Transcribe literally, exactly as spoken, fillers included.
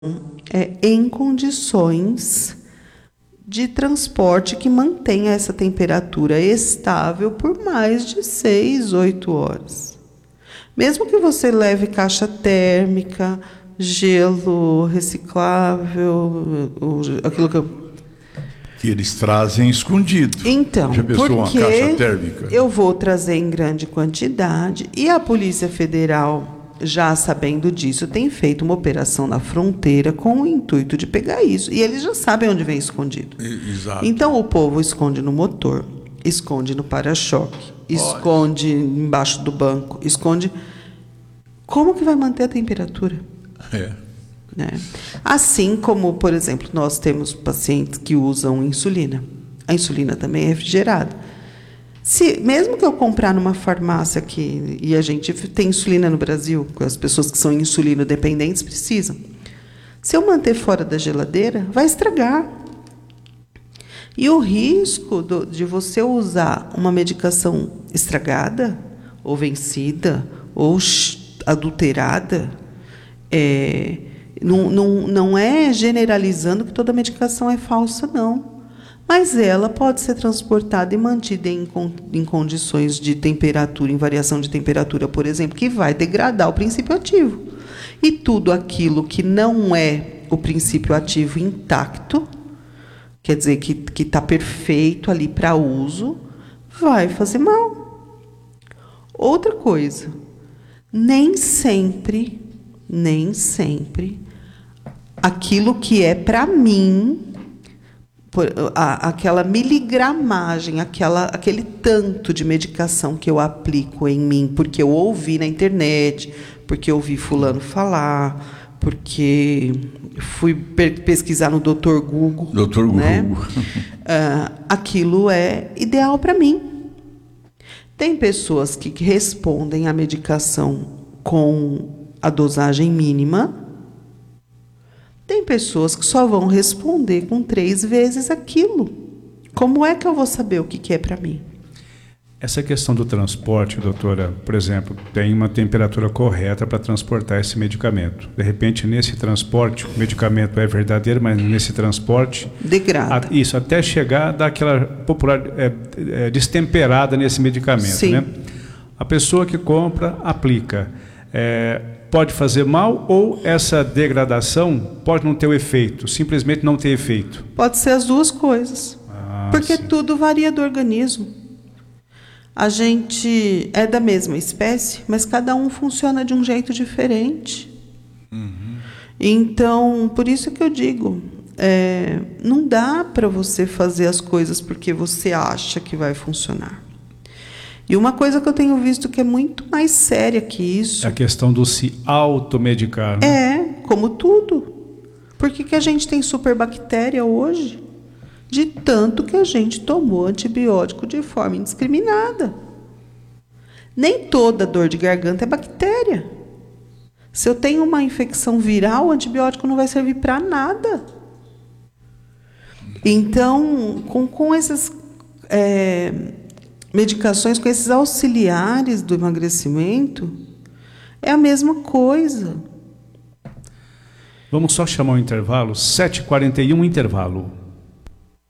é, em condições de transporte que mantenha essa temperatura estável por mais de seis, oito horas. Mesmo que você leve caixa térmica, gelo reciclável, aquilo que eu... que eles trazem escondido. Então, já pensou uma caixa térmica? Eu vou trazer em grande quantidade e a Polícia Federal, já sabendo disso, tem feito uma operação na fronteira com o intuito de pegar isso. E eles já sabem onde vem escondido. Exato. Então, o povo esconde no motor, esconde no para-choque, esconde embaixo do banco, esconde... Como que vai manter a temperatura? É. Né? Assim como, por exemplo, nós temos pacientes que usam insulina. A insulina também é refrigerada. Se, mesmo que eu comprar numa farmácia aqui, e a gente tem insulina no Brasil, as pessoas que são insulino dependentes precisam. Se eu manter fora da geladeira, vai estragar. E o risco do, de você usar uma medicação estragada, ou vencida, ou adulterada, é, não, não, não é generalizando que toda medicação é falsa, não. Mas ela pode ser transportada e mantida em, em condições de temperatura, em variação de temperatura, por exemplo, que vai degradar o princípio ativo. E tudo aquilo que não é o princípio ativo intacto, quer dizer, que está perfeito ali para uso, vai fazer mal. Outra coisa, nem sempre, nem sempre, aquilo que é para mim... Por, a, aquela miligramagem, aquela, aquele tanto de medicação que eu aplico em mim, porque eu ouvi na internet, porque eu ouvi fulano falar, porque fui pesquisar no doutor Google. doutor Google. Né? uh, aquilo é ideal para mim. Tem pessoas que respondem à medicação com a dosagem mínima. Tem pessoas que só vão responder com três vezes aquilo. Como é que eu vou saber o que é para mim? Essa questão do transporte, doutora, por exemplo, tem uma temperatura correta para transportar esse medicamento. De repente, nesse transporte, o medicamento é verdadeiro, mas nesse transporte... Degrada. A, isso, até chegar a dar aquela popular, é, é, destemperada nesse medicamento. Sim. Né? A pessoa que compra, aplica. É, pode fazer mal ou essa degradação pode não ter o efeito, simplesmente não ter efeito? Pode ser as duas coisas. Ah, porque sim. Tudo varia do organismo. A gente é da mesma espécie, mas cada um funciona de um jeito diferente. Uhum. Então, por isso que eu digo, é, não dá para você fazer as coisas porque você acha que vai funcionar. E uma coisa que eu tenho visto que é muito mais séria que isso... É a questão do se automedicar. Né? É, como tudo. Por que que a gente tem superbactéria hoje? De tanto que a gente tomou antibiótico de forma indiscriminada. Nem toda dor de garganta é bactéria. Se eu tenho uma infecção viral, o antibiótico não vai servir para nada. Então, com, com essas... É, medicações, com esses auxiliares do emagrecimento, é a mesma coisa. Vamos só chamar o intervalo, sete e quarenta e um, intervalo.